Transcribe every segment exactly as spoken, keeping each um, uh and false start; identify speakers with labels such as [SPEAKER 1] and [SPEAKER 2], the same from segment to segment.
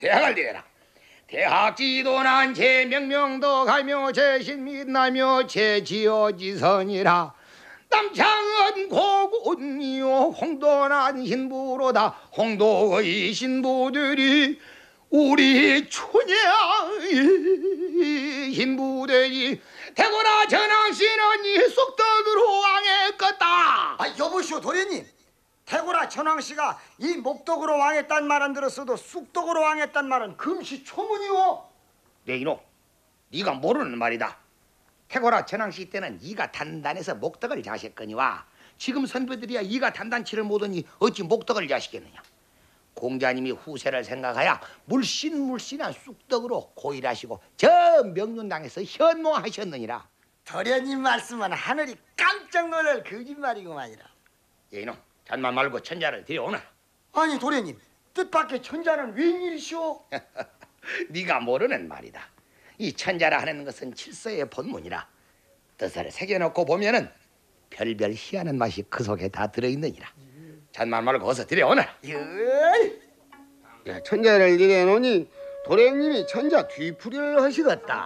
[SPEAKER 1] 대학을 내라. 대학지도난 제 명명도 가며 제 신민나며 제 지어지선이라. 남창은 고군이요 홍도난 신부로다. 홍도의 신부들이 우리 춘향의 신부들이 대구나 전왕씨는 이 쑥덕으로 왕했겠다.
[SPEAKER 2] 아 여보시오 도련님, 태고라 전왕씨가 이 목덕으로 왕했단 말은 들었어도 쑥덕으로 왕했단 말은 금시초문이오.
[SPEAKER 1] 네 이놈, 네가 모르는 말이다. 태고라 전왕씨 때는 이가 단단해서 목덕을 자셨거니와 지금 선배들이야 이가 단단치를 못하니 어찌 목덕을 자시겠느냐. 공자님이 후세를 생각하여 물씬물씬한 쑥덕으로 고일하시고 저 명륜당에서 현모하셨느니라.
[SPEAKER 2] 도련님 말씀은 하늘이 깜짝 놀랄 거짓말이구만이라.
[SPEAKER 1] 예 이놈, 잔말 말고 천자를 데려오너라.
[SPEAKER 2] 아니 도련님, 뜻밖의 천자는 웬일이시오?
[SPEAKER 1] 네가 모르는 말이다. 이 천자라 하는 것은 칠서의 본문이라 뜻을 새겨놓고 보면은 별별 희한한 맛이 그 속에 다 들어있느니라. 잔말 말고 어서 데려오너라.
[SPEAKER 2] 예.
[SPEAKER 3] 야, 천자를 내려놓으니 도령님이 천자 뒤풀이를 하시겠다.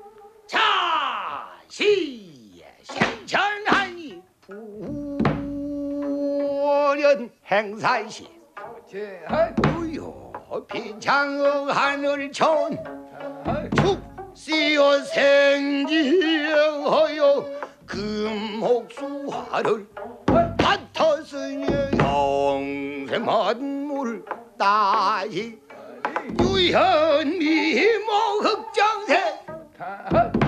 [SPEAKER 1] 자, 시 신천하니 부련 행사시 우요 비창의 하늘천 축시어 생지허여 금옥수화를 맡았으니 영생만물 따시 유현미 모흑장세